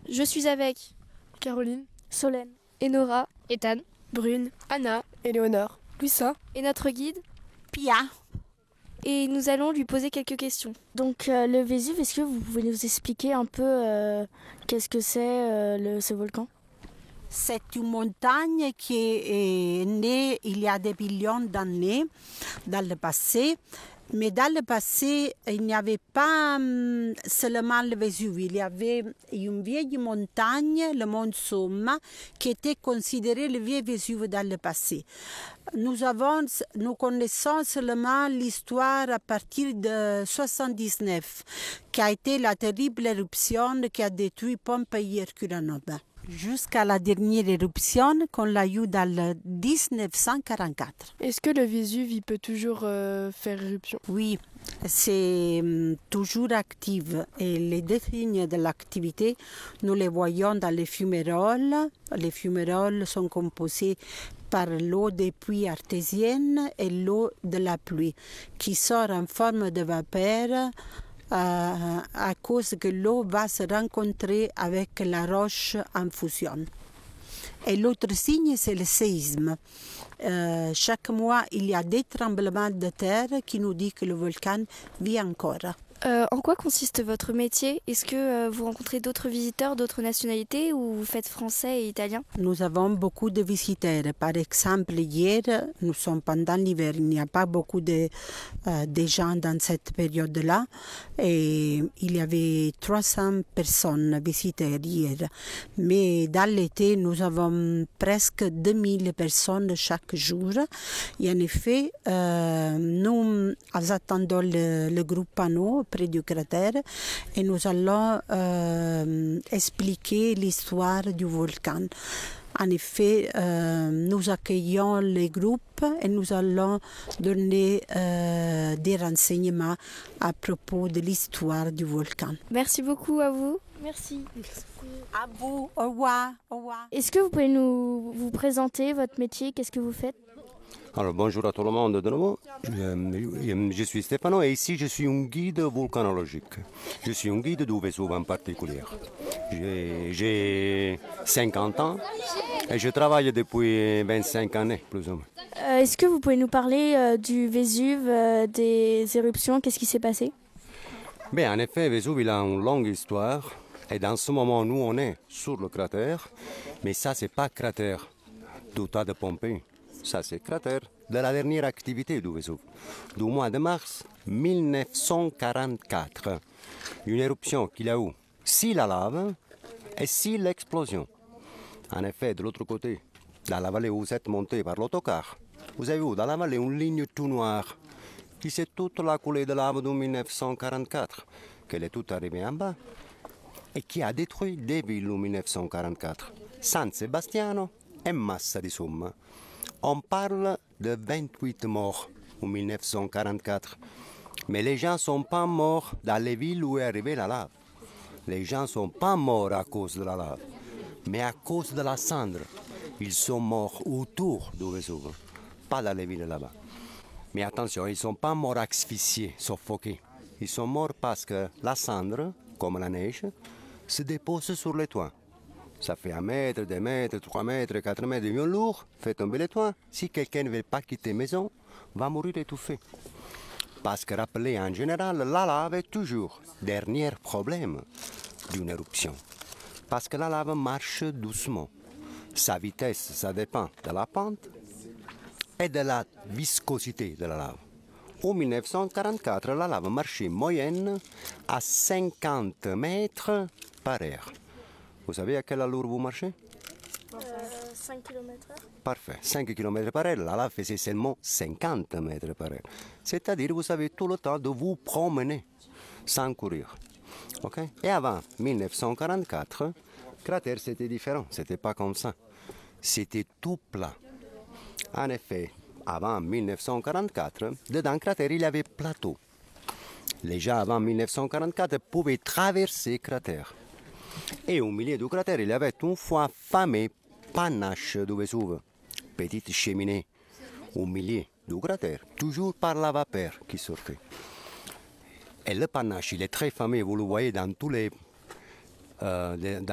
Je suis avec Caroline, Solène, Enora, Ethan, Brune, Anna, Éléonore, Luisa et notre guide. Pia. Et nous allons lui poser quelques questions. Donc le Vésuve, est-ce que vous pouvez nous expliquer un peu qu'est-ce que c'est ce volcan? C'est une montagne qui est née il y a des millions d'années dans le passé. Mais dans le passé, il n'y avait pas seulement le Vésuve. Il y avait une vieille montagne, le mont Somma, qui était considéré le vieux Vésuve dans le passé. Nous connaissons seulement l'histoire à partir de 79, qui a été la terrible éruption qui a détruit Pompéi et Herculaneum. Jusqu'à la dernière éruption qu'on l'a eue dans le 1944. Est-ce que le Vésuve il peut toujours faire éruption? Oui, c'est toujours actif et les deux signes de l'activité, nous les voyons dans les fumerolles. Les fumerolles sont composées par l'eau des puits artésiennes et l'eau de la pluie qui sort en forme de vapeur à cause que l'eau va se rencontrer avec la roche en fusion. Et l'autre signe, c'est le séisme. Chaque mois, il y a des tremblements de terre qui nous disent que le volcan vit encore. En quoi consiste votre métier? Est-ce que vous rencontrez d'autres visiteurs, d'autres nationalités, ou vous faites français et italien? Nous avons beaucoup de visiteurs. Par exemple, hier, nous sommes pendant l'hiver. Il n'y a pas beaucoup de gens dans cette période-là. Et il y avait 300 personnes visiteurs hier. Mais dans l'été, nous avons presque 2000 personnes chaque jour. Et en effet, nous attendons le groupe Panneau près du cratère et nous allons expliquer l'histoire du volcan. En effet, nous accueillons les groupes et nous allons donner des renseignements à propos de l'histoire du volcan. Merci beaucoup à vous. Merci. À vous, au revoir. Au revoir. Est-ce que vous pouvez vous présenter votre métier? Qu'est-ce que vous faites? Alors bonjour à tout le monde de nouveau. Je suis Stefano et ici je suis un guide volcanologique. Je suis un guide du Vésuve en particulier. J'ai 50 ans et je travaille depuis 25 années plus ou moins. Est-ce que vous pouvez nous parler du Vésuve, des éruptions? Qu'est-ce qui s'est passé? Bien, en effet, Vésuve il a une longue histoire et dans ce moment nous on est sur le cratère, mais ça c'est pas cratère du tas de Pompéi. Ça, c'est le cratère de la dernière activité du Vésuve, du mois de mars 1944. Une éruption qu'il a eu si la lave et si l'explosion. En effet, de l'autre côté, dans la vallée où vous êtes monté par l'autocar, vous avez vu dans la vallée une ligne tout noire qui c'est toute la coulée de lave de 1944, qu'elle est toute arrivée en bas et qui a détruit des villes en 1944. San Sebastiano et Massa di Somma. On parle de 28 morts en 1944. Mais les gens ne sont pas morts dans les villes où est arrivée la lave. Les gens ne sont pas morts à cause de la lave, mais à cause de la cendre. Ils sont morts autour du Vésuve, pas dans les villes là-bas. Mais attention, ils ne sont pas morts asphyxiés, suffoqués. Ils sont morts parce que la cendre, comme la neige, se dépose sur les toits. Ça fait 1 mètre, 2 mètres, 3 mètres, 4 mètres, devient lourd, fait tomber les toits. Si quelqu'un ne veut pas quitter la maison, va mourir étouffé. Parce que rappelez, en général, la lave est toujours le dernier problème d'une éruption. Parce que la lave marche doucement. Sa vitesse, ça dépend de la pente et de la viscosité de la lave. En 1944, la lave marchait moyenne à 50 mètres par heure. Vous savez à quelle allure vous marchez? 5 km/h. Parfait. 5 km par heure, la lave faisait seulement 50 mètres par heure. C'est-à-dire que vous avez tout le temps de vous promener sans courir. Okay? Et avant 1944, le cratère c'était différent. C'était pas comme ça. C'était tout plat. En effet, avant 1944, dedans le cratère, il y avait plateau. Les gens avant 1944 pouvaient traverser le cratère. Et au milieu du cratère, il y avait une fois fameux panache du Vésuve, petite cheminée au milieu du cratère, toujours par la vapeur qui sortait. Et le panache, il est très fameux, vous le voyez dans tous les